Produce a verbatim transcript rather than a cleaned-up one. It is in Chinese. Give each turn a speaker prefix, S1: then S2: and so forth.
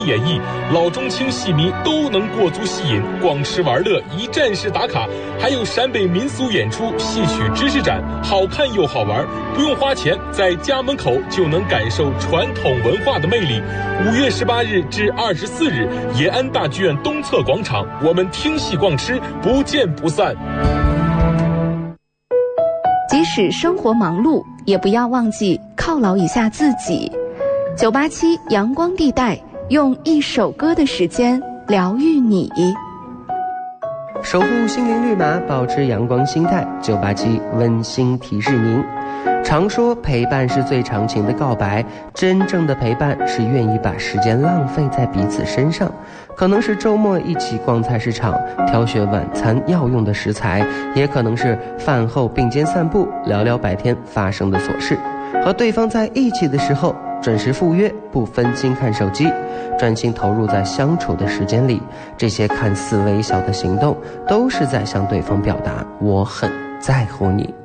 S1: 演绎，老中青戏迷都能过足戏瘾，逛吃玩乐，一站式打卡，还有陕北民俗演出、戏曲知识展，好看又好玩，不用花钱，在家门口就能感受传统文化的魅力。五月十八日至二十四日，延安大剧院东侧广场，我们听戏逛吃，不见不散。
S2: 即使生活忙碌，也不要忘记犒劳一下自己。九八七阳光地带，用一首歌的时间疗愈你，
S3: 守护心灵绿码，保持阳光心态。九八七温馨提示您：常说陪伴是最长情的告白，真正的陪伴是愿意把时间浪费在彼此身上。可能是周末一起逛菜市场，挑选晚餐要用的食材，也可能是饭后并肩散步，聊聊白天发生的琐事。和对方在一起的时候，准时赴约，不分心看手机，专心投入在相处的时间里。这些看似微小的行动，都是在向对方表达我很在乎你。